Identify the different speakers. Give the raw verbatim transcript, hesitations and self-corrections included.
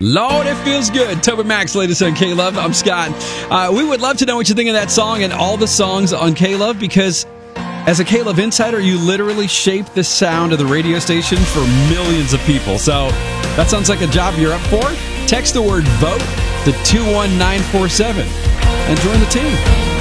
Speaker 1: Lord, it feels good. Toby Max, latest on K-Love. I'm Scott. Uh, we would love to know what you think of that song and all the songs on K-Love, because as a K-Love insider, you literally shape the sound of the radio station for millions of people. So that sounds like a job you're up for. Text the word VOTE to two one nine four seven and join the team.